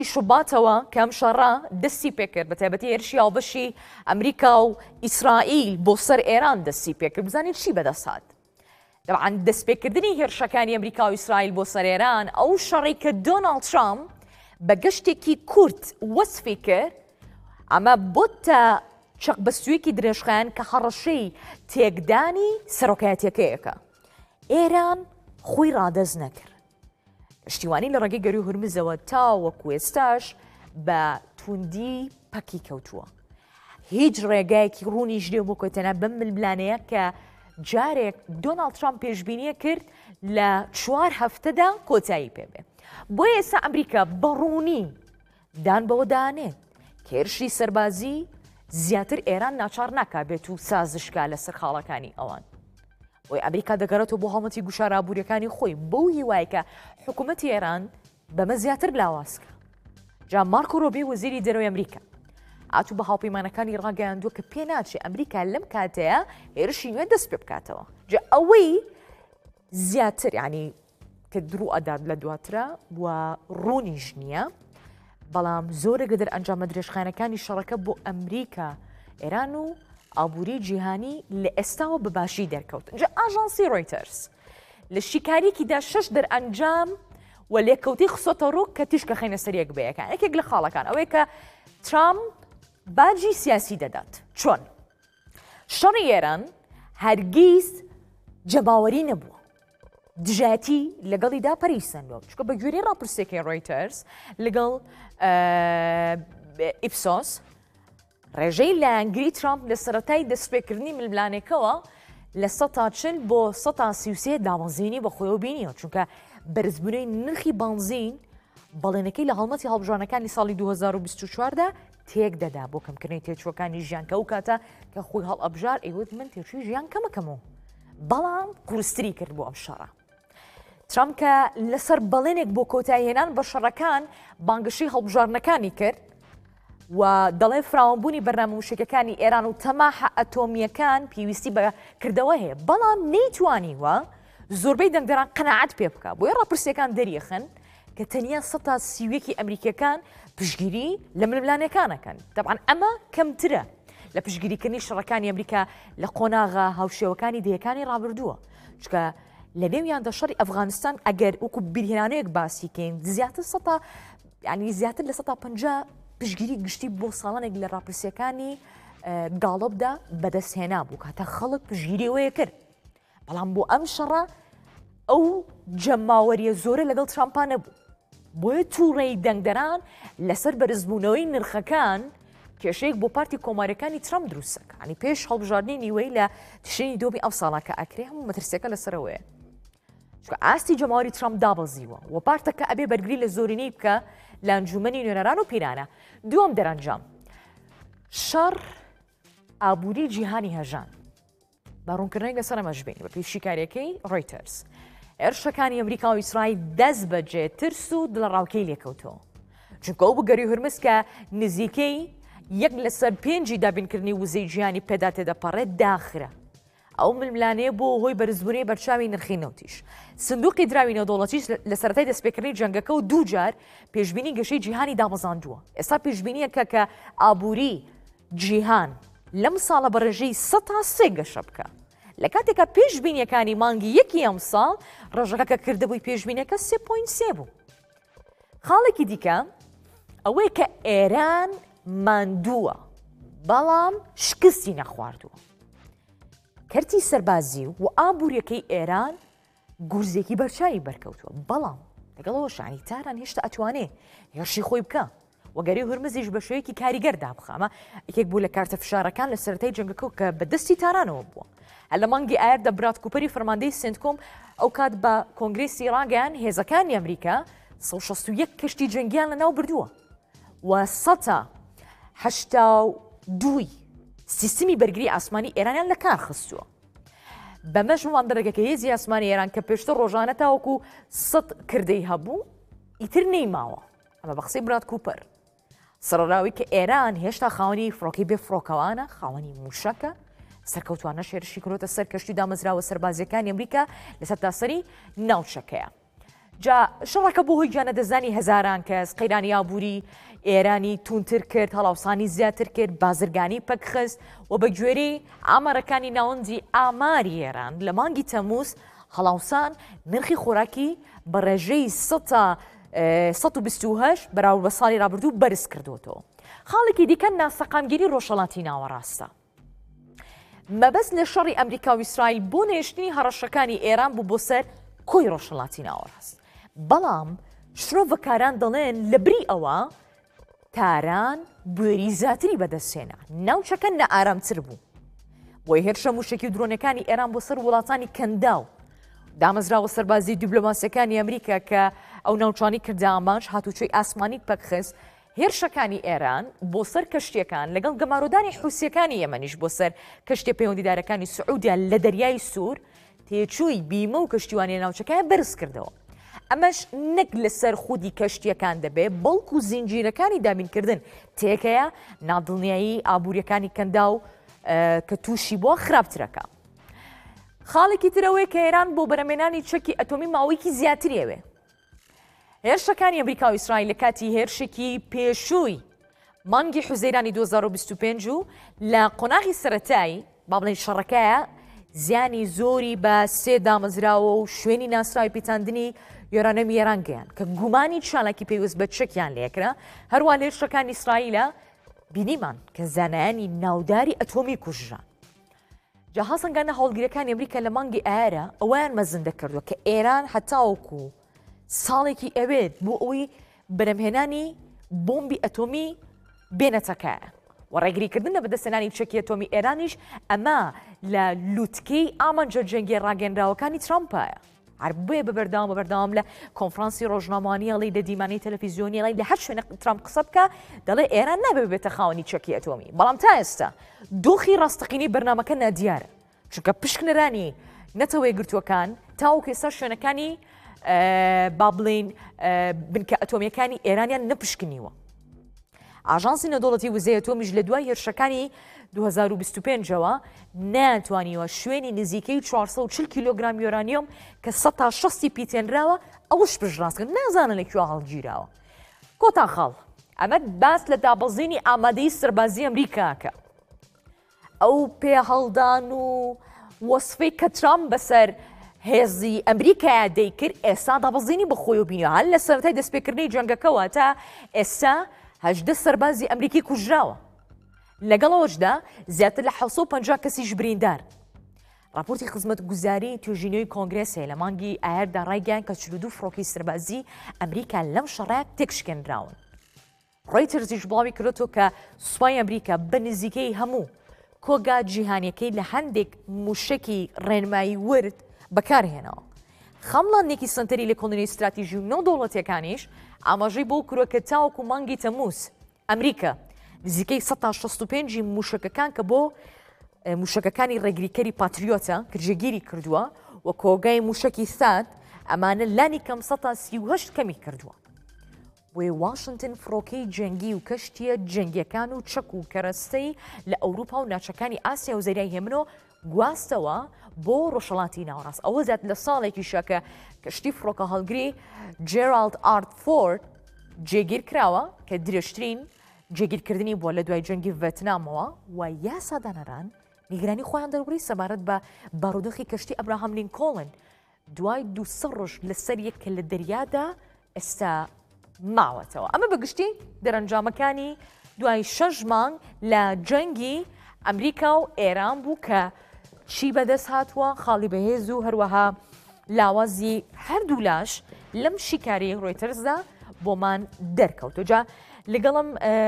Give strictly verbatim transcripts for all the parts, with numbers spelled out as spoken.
شوباتەوە کەم شەڕە دەستی پێکرد بە تایبەتی هێرشی هاوبەشی ئەمریکا و ئیسرائیل بۆ سەر ئێران دەستی پێکرد. بزانین چی بەدەست هات. دەبعاً دەستپێکردنی هێرشەکانی ئەمریکا و ئیسرائیل بۆ سەر ئێران ئەو شەڕی کە دۆناڵد ترامپ بە گەشتێکی کورت وەسفی کرد، ئەمە بۆتە چەق بەستوویەکی درێژخایەن کە هەڕەشەی تێکدانی سەرۆکایەتیەکەیەکە. ئێران خۆی ڕادەز نەکرد. شتیوانی لە ڕێگەی گەری هورمزەوە تا وەکو ئێستاش بە توندی پەکی کەوتووە. هیچ ڕێگایەکی ڕوونی ژێ بۆ کۆتەنە بەم ململانەیە کە جارێک دۆناڵد ترامپ پێشبینیە کرد لە چوار هەفتەدا کۆتایی پێبێ. بۆ ئێستا ئەمریکا بەڕوونی دان بەوە دانێت کە هێرشی سەربازی زیاتر ئێران ناچار ناکابێت و سازشکا لەسەر خاڵەکانی ئەوان. وی ئەمریکا دەگەڕێتەوە بۆ هەڵمەتی گوشارابوووریەکانی خۆی بەو هیوای کە حکوومەتی ئێران بەمە زیاتر بلاواسکە. جا مارکۆ ڕۆبی وەزیری دەرەوەی ئەمریکا ئاتوو بە هاوپەیمانەکانی ڕاگەیاندووە کە پێ ناچێت ئەمریکا لەم کاتەیە هێرشی نوێ دەست پێ بکاتەوە. جا ئەوەی زیاتر یعنی کە دروو ئەداد لە دواترە و ڕوونیش نییە، بەڵام زۆرێکە دەر ئەنجامە درێژخانەکانی شەڕەکە بۆ ئەمریکا، ئێران و ئابووری جیهانی لە ئێستاوە بەباشی دەرکەوت. جا ئاژانسی ڕۆیتەرس لە شیکاریەکیدا شەش دەرئەنجام و لێکەوتی خسۆتە ڕوو کە تیشکە خەینە سەریەک بەیەکان. یەکێک لە خاڵەکان ئەوەیە کە ترامپ باجی سیاسی دەدات. چۆن؟ شەڕی ئێران هەرگیز جەماوەری نەبووە. دژایەتی لەگەڵیدا پەریسەندەوە. چونکە بە گوێرەی ڕاپرسێکی ڕۆیتەرس لەگەڵ ئیپسۆس ڕێژەی لایەنگری ترامپ لە سەرەتای دەستپێکردنی ململانێکەوە لە سەد تا چل بۆ سەد تا سی و سێ دامەزینی بە خۆیەوە بینیەوە، چونکە بەرزبوونەوەی نرخی بانزین بەڵێنەکەی لە هەڵمەتی هەڵبژارنەکانی ساڵی دوو هەزار و بیست و چواردا تێک دەدا بۆ کەمکردنی تێچووەکانی ژیان کە ئەو کاتە کە خۆی هەڵ ئەبژار ئەیوت من تێچووی ژیان کەمەکەمەوە، بەڵام قورستری کرد بۆ ئەم شەڕە. ترامپ کە لەسەر بەڵێنێک بۆ کۆتاییهێنان بە شەڕەکان بانگشەی هەڵبژارنەکانی کرد و دەڵێ فراوانبوونی بەرنامە موشکەکانی ئێران و تەماحە ئەتۆمیەکان پێویستی بە کردەوە هەیە، بەڵام نەیتوانیوە زۆربەی دەنگدەران قەنەعەت پێ بکە. بۆیە ڕاپرسیەکان دەریەخن کە تەنیا سەد تا سیوەکی ئەمریکیەکان پشگیری لە ململانەکانەکەن. طبعاً ئەمە کەمترە لە پشگیریکردنی شەڕەکانی ئەمریکا لە قۆناغا هاوشێوەکانی دەیەکانی ڕابردووە، چکە لە نێویاندا شەڕی ئەفغانستان ئەگەر وەکو بیرهێنانەیەک باسی کەین زیاتر سەد تا یعنی زیاتر لە سەد تا پەنجا پشگیری گشتی بۆ ساڵانێک لە ڕاپرسیەکانی گاڵۆبدا بەدەستهێنا بوو کاتە خەڵک پشگیریەوەیە کرد. بەڵام بۆ ئەم شەڕە ئەو جەماوەریە زۆرە لەگەڵ ترامپا نەبوو. بۆیە تووڕێی دەنگدەران لەسەر بەرزبوونەوەی نرخەکان کێشەیەک بۆ پارتی کۆماریەکانی ترامپ دروستەکە. ینی پێش هەڵبژاردننی نیوەی لە تشرینی دۆمی ئەو ساڵاکە ئەکرێ هەموو مەترسیەکە لەسەرەوەیە. چونکە ئاستی جەماوەری ترامپ دابەزیوە و پارتەکە ئەبێ بەرگری لە زۆرینەی بکە لە ئەنجومەنی نوێنەران و پیرانە. دووەم دەرەنجام شەڕ ئابووری جیهانی هەژان باڕوونکردنەوەی لەسەر ئەمەش بین بە پێی شیکاریەکەی ڕۆیتەرس. هێرشەکانی ئەمریکا و ئیسرائیل دەست بەجێ ترس و دڵەڕاوکەی لێکەوتەوە، چونکە ئەو بگەری هورمز کە نزیکەی یەک لەسەر پێنجی دابینکردنی وزەی جیهانی پێدا تێدەپەڕێت داخرە. ئەو ململانەیە بۆ هۆی بەرزبوونی بەرچاوی نرخی نەوتیش. سندوقی دراوی نەودەوڵەتیش لە سەرەتای دەستپێکردنی جەنگەکە و دوو جار پێشبینی گەشەی جیهانی دامەزاندووە. ئێستا پێشبینیەکە کە ئابووری جیهان لەم ساڵە بەڕێژەی سەد تا سێ گەشە بکە. لە کاتێکە پێشبینیەکانی مانگی یەکی ئەم ساڵ ڕێژەکە کە کردبووی پێشبینیەکە سێ پۆینت سێ بوو. خاڵێکی دیکە ئەوەیە کە ئێران ماندووە بەڵام شکستی نەخواردووە. کەرتی سەربازی و ئابوووریەکەی ئێران گورزێکی بەرچاوی بەرکەوتووە، بەڵام لەگەڵەوە شانی تاران هێشتا ئەتوانێ هێرشی خۆی بکە. وەگەری هورمزیش بە شوەیەکی کاریگەردا بخەمە یەکێک بوو لە کارتە فشارەکان لە سەرەتای جەنگەکە کە بەدەستی تارانەوە بووە. هەر لە مانگی ئایاردا براد کوپەری فەرماندەی سنتکۆم ئەو کات بە کۆنگرێسی ڕاگەیان هێزەکانی ئەمریکا سەد و شەست و یەک کەشتی جەنگیان لەناو بردووە و سەد تا هەشتا و دوو سیستمی بەرگری ئاسمانی ئێرانیان لە کار خستووە. بەمەش ماندەرەکە هێزی ئاسمانی ئێران کە پێشتر ڕۆژانە تاوەکو سەد کردەی هەبوو ئیتر نەیماوە. ئەمە بە قسەی براد کوپەر سەرڕاوی کە ئێران هێشتا خاوەنی فڕۆکەی بێ فڕۆکەوانە، خاوەنی موشەکە، سەرکەوتوانە شێرشی کرۆتە سەر کەشتی دامەزراوە سەربازیەکانی ئەمریکا لە سەرتاسەری ناوچەکەیە. جا شەڕەکە بۆ هۆی گیانە دەزانی هەزاران کەس قەیرانی ئابووری ئێرانی تونتر کرد هەڵاوسانی زیاتر کرد بازرگانی پەکخست و بە گوێرەی ئامارەکانی ناوەندی ئاماری ئێران لە مانگی تەمووس هەڵاوسان نرخی خۆراکی بە ڕێژەی سەد و بیست و هەشت بەراورد بە ساڵی ڕابردوو بەرز کردوتەوە. خاڵێکی دیکە ناسەقامگیری ڕۆژهەڵاتی ناوەڕاستە. مەبەست لە شەڕی ئەمریکا و ئیسرائیل بۆ نێشتنی هەڕەشەکانی ئێران بوو بۆ سەر کۆی ڕۆژهەڵاتی ناوەڕاست. بەڵام شرۆڤەکاران دەڵێن لە بری ئەوە تاران بوێری زیاتری بەدەستهێنا ناوچەکە نەئارامتر بوو بۆی هێرشە موشکی و درۆنەکانی ئێران بۆ سەر وڵاتانی کەنداو دامەزراوە سەربازی دیبلۆماسیەکانی ئەمریکا کە ئەو ناوچانی کردە ئامانج هاتوچۆی ئاسمانی پەکخست هێرشەکانی ئێران بۆ سەر کەشتیەکان لەگەڵ گەمارۆدانی حوسیەکانی یەمەنیش بۆ سەر کەشتێ پەیوەندیدارەکانی سعودیا لە دەریای سوور تێچووی بیمە و کەشتیوانی ناوچەکان بەرز کردەوە. ئەمەش نەک لەسەر خودی کەشتیەکان دەبێت بەڵکو و زینجیرەکانی دابینکردن تێکەیە نادڵنیایی ئابوووریەکانی کەندا و کە تووشی بۆ خراپترەکە. خاڵێکی ترەوەی کە ئێران بۆ بەرەمێنانی چەکی ئەتۆمی ماوەیەکی زیاتریەوێ. هێرشەکانی ئەمریکا و ئیسرائیل لە کاتی هێرشێکی پێشووی مانگی حوزەیرانی دوو هەزار و بیست و پێنج و لە قۆناغی سەرەتایی با بڵێن شەڕەکەیە زیانی زۆری بە سێ دامەزراوە و شوێنی ناسراوی پیتاندنی یۆرانەمی ئێران گەیان کە گومانی چالاکی پێویست بە چەکیان لێکرا هەروە لە هێرشەکانی ئیسرائیلە بینیمان کە زانایانی ناوداری ئەتۆمی کوژران. جا هەڵسەنگانە هەوڵگیرەکانی ئەمریکا لە مانگی ئایرە ئەویان مەزندە کردووە کە ئێران هەتاوەکو ساڵێکی ئەوێت بۆ ئەوەی بەرەمهێنانی بۆمبی ئەتۆمی بێنەتەکایە و ڕێگریکردن لە بەدەستێنانی چەکی ئەتۆمی ئێرانیش ئەمە لە لووتکەی ئامانجە جەنگی ڕاگەنراوەکانی ترامپایە. هەر بێ بەبەرداوام بەبەرداوام لە کۆنفرانسی ڕۆژنامەوانیەڵی لە دیمانەی تەلەڤیزیۆنیەڵی لە هەر شوێنە ترامپ قسە بکە دەڵێ ئێران نابێ بێتە خاوەنی چەکی ئەتۆمی. بەڵام تا ئێستا دۆخی ڕاستەقینی بەرنامەکە نادیارە چونکە پشکنەرانی نەتەوەی گرتووەکان تاوەکو ئێستا شوێنەکانی با بڵین بنکە ئەتۆمیەکانی ئێرانیان نەپشکنیوە. ئاژانسی نەدۆڵەتی وزەی ئەتۆمیش لە دوای هێرشەکانی دوو هەزار و بیست و پێنج-ەوە ناتوانیوە شوێنی نزیکەی چوارسەد و چل کیلۆگرام یۆرانیۆم کە سەد تا شەستی پیتێنراوە ئەوش پشتڕاستکرد نازانن لەکوێ هەڵگیراوە. کۆتا خاڵ ئەمە باس لە دابەزینی ئامادەی سەربازی ئەمریکاکە. ئەو پێ هەڵدان و وەسفەی کە ترامپ بەسەر هێزی ئەمریکایە دەیکرد ئێستا دابەزینی بەخۆی و بینیوە هەر لە سەرەتای دەستپێکردنی جەنگەکەەوە تا ئێستا هەژدە سەربازی ئەمریکی کوژراوە. لەگەڵەوەشدا زیاتر لە حەوت سەد و پەنجا کەسیش بریندار. راپۆرتی خزمەتگوزاری توێژینەوەی کۆنگرێسێ لە مانگی ئایردا ڕایگەیان کە چل و دوو فڕۆکەی سەربازی ئەمریکا لەم شەڕەیە تێکشکێنراون. ڕۆیترزیش بڵاوی کردوەوە کە سوپای ئەمریکا بە نزیکەی هەموو کۆگا جیهانیەکەی لە هەندێک موشکی ڕێنمایی ورد بەکارهێنەوە. خەمڵانێکی سنتەری لە کۆنی استراتیژی و نەودەوڵەتیەکانیش ئاماژەی بۆ کردووە کە تاوەکو مانگی تەمووس ئەمریکا نزیکەی سەد تا شەست و پێنج موشکەکان کە بۆ موشکەکانی ڕێگریکەری پاتریۆتە کردژێگیری کردووە و کۆگای موشکی سات ئەمانە لانی کەم سەد تا سی و هەشت کەمی کردووە. وێ واشنگتن فڕۆکەی جەنگی و کەشتیە جەنگیەکان و چەک و کەرەستەی لە ئەوروپا و ناچەکانی ئاسیا و زەریای هێمنەوە گواستەوە بۆ ڕۆژهەڵاتی ناوەڕاست. ئەوە زیات لە ساڵێکی شەکە کەشتی فڕۆکە هەڵگری جێرالد ئارتفۆرد جێگیر کراوە کە درێژترین جێگیرکردنی بووە لە دوای جەنگی ڤێتنامەوە و یاسادانەران نیگرانی خۆیان دەربڕی سەبارەت بە بارودۆخی کەشتی ئەبراهام لینکۆڵن دوای دووسە ڕۆژ لەسەر یەک کە لە دەریادا ئێستا ماوەتەوە. ئەمە بەگشتی دەرەنجامەکانی دوای شەش مانگ لە جەنگی ئەمریکا و ئێران بوو کە چی بەدەست هاتووە خاڵی بەهێز و هەروەها لاوازی هەردوو لاش لەم شیکاری ڕۆیترزدا بۆمان دەرکەوتە. جا لەگەڵم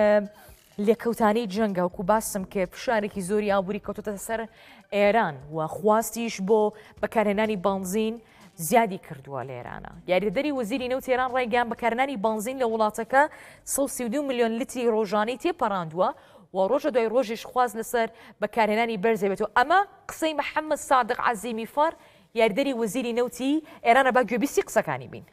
لێکەوتانی جەنگە وەکو باسم کە فشارێکی زۆری ئابووری کەوتۆتە سەر ئێران و خواستیش بۆ بەکارهێنانی بانزین زیادی کردووە لە ئێرانە. یاریدەری وەزیری نەوت ئێران ڕایگەیاند بەکارهێنانی بانزین لە وڵاتەکە سەد و سی و دوو ملیۆن لیتری ڕۆژانەی تێپەڕاندووە و ڕۆژە دوای ڕۆژیش خواست لەسەر بەکارهێنانی بەرزێ بێتەوە. ئەمە قسەی محەممەد سادق عەزیمی فار یاریدەری وەزیری نەوتی ئێرانە با گوێبیستی قسەکانی بین.